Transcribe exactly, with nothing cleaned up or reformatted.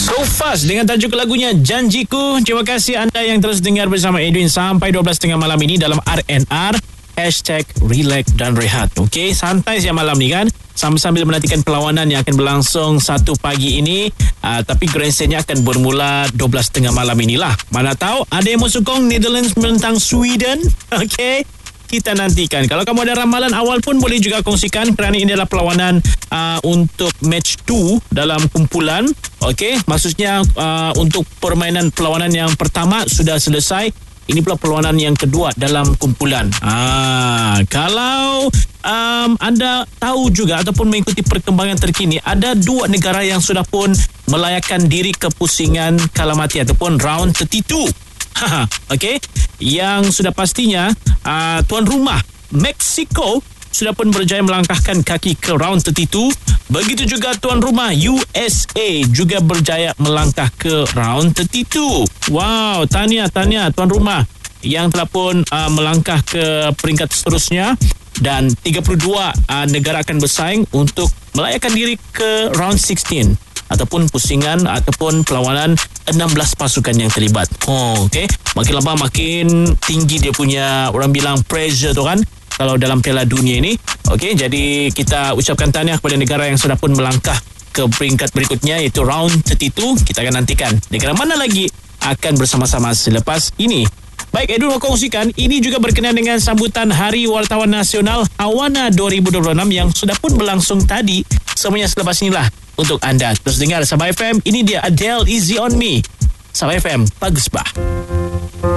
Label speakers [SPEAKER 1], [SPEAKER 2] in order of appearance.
[SPEAKER 1] So Fast dengan tajuk lagunya Janjiku. Terima kasih anda yang terus dengar bersama Edwin sampai dua belas tiga puluh malam ini dalam R N R Hashtag Relax dan Rehat. Okey, santai siang malam ni kan, sambil-sambil menantikan perlawanan yang akan berlangsung satu pagi ini. uh, Tapi Grand Stage-nya akan bermula dua belas tiga puluh malam inilah. Mana tahu ada yang mau sokong Netherlands menentang Sweden. Okey, kita nantikan. Kalau kamu ada ramalan awal pun boleh juga kongsikan, kerana ini adalah perlawanan uh, untuk match dua dalam kumpulan. Okey, maksudnya uh, untuk permainan perlawanan yang pertama sudah selesai. Ini pula perlawanan yang kedua dalam kumpulan. Ah, kalau um, anda tahu juga ataupun mengikuti perkembangan terkini, ada dua negara yang sudah pun melayakkan diri ke pusingan kalah mati ataupun round tiga puluh dua. Okey, yang sudah pastinya uh, tuan rumah Mexico sudah pun berjaya melangkahkan kaki ke round tiga puluh dua. Begitu juga tuan rumah U S A juga berjaya melangkah ke round tiga puluh dua. Wow, tahniah tahniah tuan rumah yang telah pun uh, melangkah ke peringkat seterusnya, dan tiga puluh dua uh, negara akan bersaing untuk melayakkan diri ke round enam belas ataupun pusingan ataupun perlawanan enam belas pasukan yang terlibat. Oh, okey. Makin lama makin tinggi dia punya, orang bilang, pressure tu kan, kalau dalam Piala Dunia ini. Okey, jadi kita ucapkan tahniah kepada negara yang sudah pun melangkah ke peringkat berikutnya, iaitu round tiga puluh dua. Kita akan nantikan negara mana lagi akan bersama-sama selepas ini. Baik, Edu mau kongsikan, ini juga berkenaan dengan sambutan Hari Wartawan Nasional Awana dua ribu dua puluh enam yang sudah pun berlangsung tadi. Semuanya selepas inilah untuk anda. Terus dengar Sabah F M, ini dia Adele, Easy On Me. Sabah F M, bagus bah.